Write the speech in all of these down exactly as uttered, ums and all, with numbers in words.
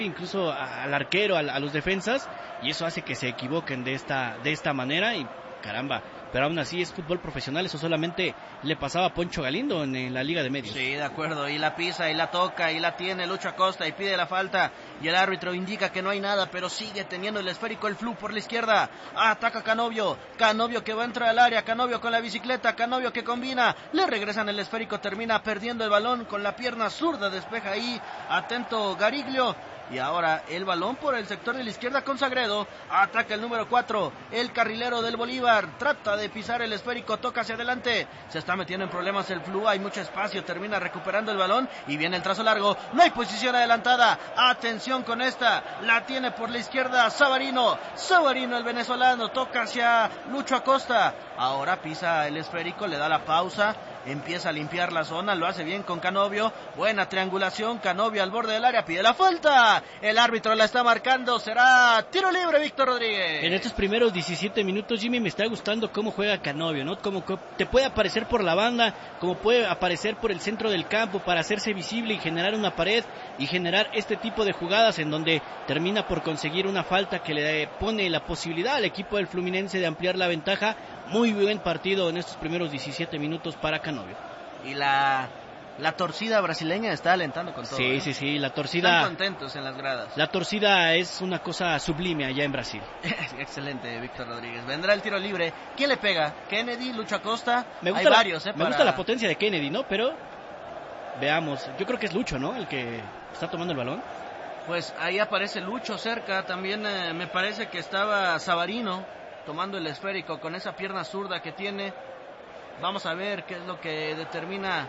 incluso al arquero, a, a los defensas, y eso hace que se equivoquen de esta, de esta manera y caramba, pero aún así es fútbol profesional, eso solamente le pasaba a Poncho Galindo en, en la Liga de Medios. Sí, de acuerdo, y la pisa, y la toca, y la tiene Lucho Acosta, y pide la falta, y el árbitro indica que no hay nada, pero sigue teniendo el esférico el Flu por la izquierda, ataca Canovio, Canovio que va a entrar al área, Canovio con la bicicleta, Canovio que combina, le regresan el esférico, termina perdiendo el balón con la pierna zurda, despeja ahí, atento Gariglio, y ahora el balón por el sector de la izquierda con Sagredo, ataca el número cuatro, el carrilero del Bolívar, trata de pisar el esférico, toca hacia adelante, se está metiendo en problemas el Flu, hay mucho espacio, termina recuperando el balón y viene el trazo largo, no hay posición adelantada, atención con esta, la tiene por la izquierda Savarino, Savarino el venezolano, toca hacia Lucho Acosta, ahora pisa el esférico, le da la pausa, empieza a limpiar la zona, lo hace bien con Canovio, buena triangulación, Canovio al borde del área, pide la falta, el árbitro la está marcando, será tiro libre Víctor Rodríguez. En estos primeros diecisiete minutos, Jimmy, me está gustando cómo juega Canovio, ¿no? Como que te puede aparecer por la banda, como puede aparecer por el centro del campo para hacerse visible y generar una pared y generar este tipo de jugadas en donde termina por conseguir una falta que le pone la posibilidad al equipo del Fluminense de ampliar la ventaja. Muy buen partido en estos primeros diecisiete minutos para Canovio. Y la, la torcida brasileña está alentando con todo. Sí, ¿eh? sí, sí, la torcida... Están contentos en las gradas. La torcida es una cosa sublime allá en Brasil. Excelente, Víctor Rodríguez. Vendrá el tiro libre. ¿Quién le pega? ¿Kennedy, Lucho Acosta? Me gusta Hay la, varios, ¿eh? Me para... gusta la potencia de Kennedy, ¿no? Pero veamos, yo creo que es Lucho, ¿no? El que está tomando el balón. Pues ahí aparece Lucho cerca. También eh, me parece que estaba Savarino tomando el esférico con esa pierna zurda que tiene. Vamos a ver qué es lo que determina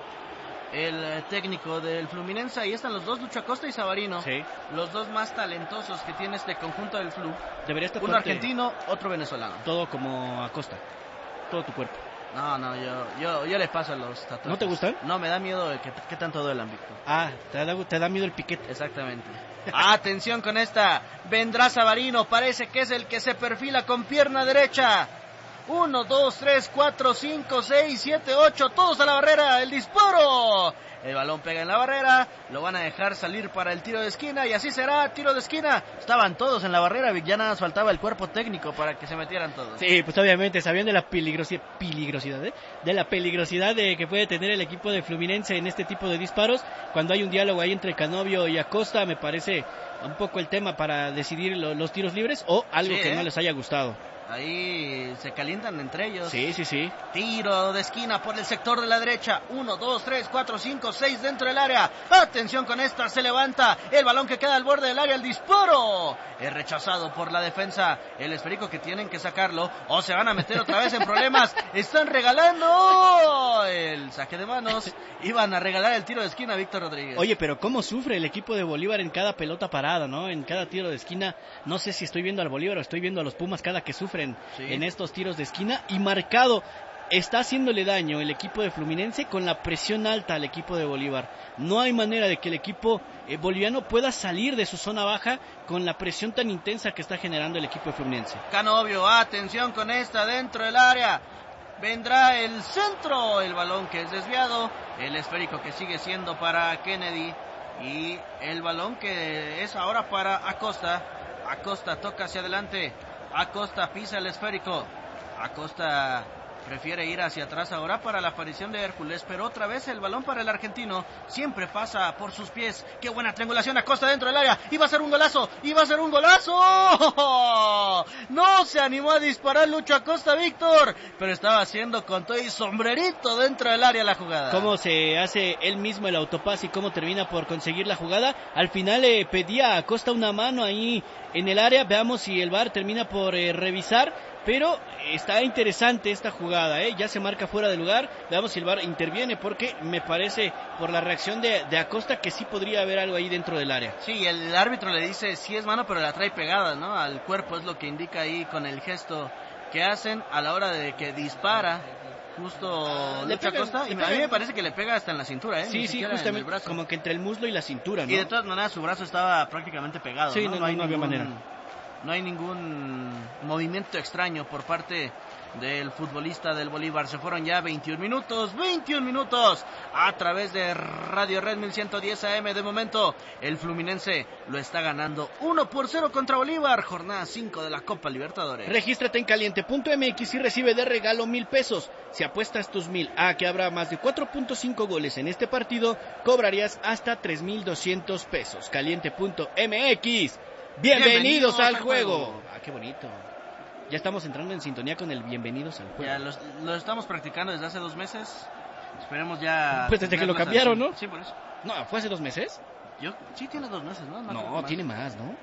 el técnico del Fluminense. Ahí están los dos, Lucho Acosta y Savarino. Sí. Los dos más talentosos que tiene este conjunto del Flu. Debería estar uno argentino, otro venezolano. Todo como Acosta, todo tu cuerpo. No, no, yo, yo, yo le paso a los tatuajes. ¿No te gustan? No, me da miedo de que, que tanto duelan, Víctor. Ah, te da, te da miedo el piquete. Exactamente. Atención con esta. Vendrá Savarino. Parece que es el que se perfila con pierna derecha. Uno, dos, tres, cuatro, cinco, seis, siete, ocho. Todos a la barrera. El disparo. El balón pega en la barrera. Lo van a dejar salir para el tiro de esquina. Y así será. Tiro de esquina. Estaban todos en la barrera. Ya nada más faltaba el cuerpo técnico para que se metieran todos. Sí, pues obviamente sabían de la peligrosidad, peligrosidad ¿eh? de la peligrosidad de que puede tener el equipo de Fluminense en este tipo de disparos. Cuando hay un diálogo ahí entre Canovio y Acosta, me parece un poco el tema para decidir lo, los tiros libres o algo sí, que ¿eh? no les haya gustado. Ahí se calientan entre ellos. Sí, sí, sí. Tiro de esquina por el sector de la derecha. Uno, dos, tres, cuatro, cinco, seis dentro del área. Atención con esta, se levanta. El balón que queda al borde del área, el disparo. Es rechazado por la defensa. El esférico que tienen que sacarlo. O se van a meter otra vez en problemas. Están regalando el saque de manos. Iban a regalar el tiro de esquina a Víctor Rodríguez. Oye, pero cómo sufre el equipo de Bolívar en cada pelota parada, ¿no? En cada tiro de esquina. No sé si estoy viendo al Bolívar o estoy viendo a los Pumas cada que sufren. Sí. En estos tiros de esquina y marcado está haciéndole daño el equipo de Fluminense con la presión alta al equipo de Bolívar. No hay manera de que el equipo eh, boliviano pueda salir de su zona baja con la presión tan intensa que está generando el equipo de Fluminense. Canovio, atención con esta dentro del área. Vendrá el centro, el balón que es desviado, el esférico que sigue siendo para Kennedy y el balón que es ahora para Acosta. Acosta toca hacia adelante. Acosta pisa el esférico. Acosta prefiere ir hacia atrás ahora para la aparición de Hércules, pero otra vez el balón para el argentino. Siempre pasa por sus pies. Qué buena triangulación. Acosta dentro del área. Iba a ser un golazo. Iba a ser un golazo. No se animó a disparar Lucho Acosta, Víctor, pero estaba haciendo con todo y sombrerito dentro del área la jugada. Cómo se hace él mismo el autopase y cómo termina por conseguir la jugada. Al final le eh, pedía a Acosta una mano ahí en el área. Veamos si el V A R termina por eh, revisar. Pero está interesante esta jugada, ¿eh? Ya se marca fuera de lugar. Veamos si el V A R interviene, porque me parece, por la reacción de, de Acosta, que sí podría haber algo ahí dentro del área. Sí, el árbitro le dice sí es mano, pero la trae pegada, ¿no? Al cuerpo, es lo que indica ahí con el gesto que hacen a la hora de que dispara. Justo Lucho Acosta, y a mí me parece que le pega hasta en la cintura, ¿eh? Sí, sí, justamente, como que entre el muslo y la cintura, ¿no? Y de todas maneras su brazo estaba prácticamente pegado, sí, ¿no? no, no, hay no había ningún... manera. No hay ningún movimiento extraño por parte del futbolista del Bolívar. Se fueron ya veintiún minutos, veintiún minutos a través de Radio Red mil ciento diez A M. De momento, el Fluminense lo está ganando uno por cero contra Bolívar, jornada cinco de la Copa Libertadores. Regístrate en caliente punto m x y recibe de regalo mil pesos. Si apuestas tus mil a que habrá más de cuatro punto cinco goles en este partido, cobrarías hasta tres mil doscientos pesos. caliente punto m x. Bienvenidos, Bienvenidos al, al juego. juego. Ah, qué bonito. Ya estamos entrando en sintonía con el Bienvenidos al juego. Ya los, lo estamos practicando desde hace dos meses. Esperemos ya... Pues desde que lo cambiaron, así. ¿no? Sí, por eso. No, ¿fue hace dos meses? Yo, sí tiene dos meses, ¿no? No, no tiene más, ¿no?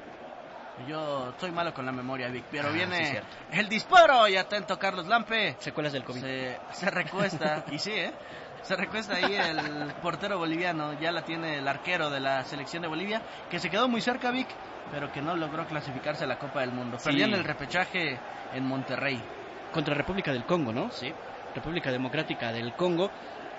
Yo estoy malo con la memoria, Vic, pero ah, viene sí, el disparo y atento Carlos Lampe. Secuelas del COVID. Se, se recuesta, y sí, ¿eh? Se recuesta ahí el portero boliviano, ya la tiene el arquero de la selección de Bolivia, que se quedó muy cerca, Vic, pero que no logró clasificarse a la Copa del Mundo. Sí. Perdían el repechaje en Monterrey. Contra República del Congo, ¿no? Sí. República Democrática del Congo.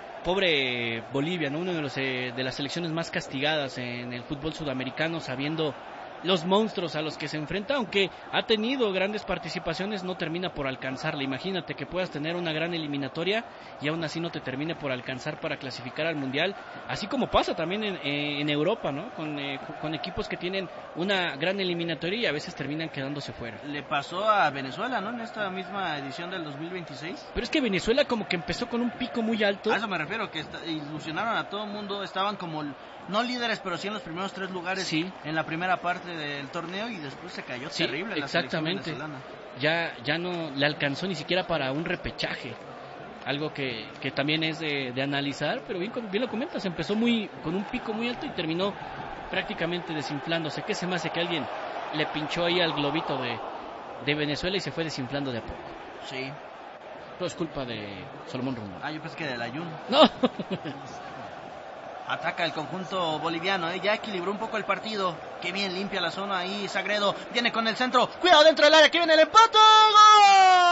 Pobre Bolivia, ¿no? Uno de los eh, de las selecciones más castigadas en el fútbol sudamericano, sabiendo los monstruos a los que se enfrenta, aunque ha tenido grandes participaciones, no termina por alcanzarle. Imagínate que puedas tener una gran eliminatoria y aún así no te termine por alcanzar para clasificar al Mundial, así como pasa también en, eh, en Europa, ¿no? Con, eh, con equipos que tienen una gran eliminatoria y a veces terminan quedándose fuera. Le pasó a Venezuela, ¿no? En esta misma edición del dos mil veintiséis. Pero es que Venezuela como que empezó con un pico muy alto. A eso me refiero, que está, ilusionaron a todo el mundo, estaban como... no líderes, pero sí en los primeros tres lugares, sí, en la primera parte del torneo, y después se cayó sí, terrible la exactamente. selección venezolana. Ya, ya no le alcanzó ni siquiera para un repechaje, algo que, que también es de, de analizar, pero bien, bien lo comentas, empezó muy con un pico muy alto y terminó prácticamente desinflándose. ¿Qué se me hace que alguien le pinchó ahí al globito de, de Venezuela y se fue desinflando de a poco? Sí. Todo es culpa de Salomón Rondón. Ah, yo pensé que del ayuno. No. Ataca el conjunto boliviano, ¿eh? Ya equilibró un poco el partido. Qué bien limpia la zona ahí, Sagredo. Viene con el centro. Cuidado dentro del área, que viene el empate. ¡Gol!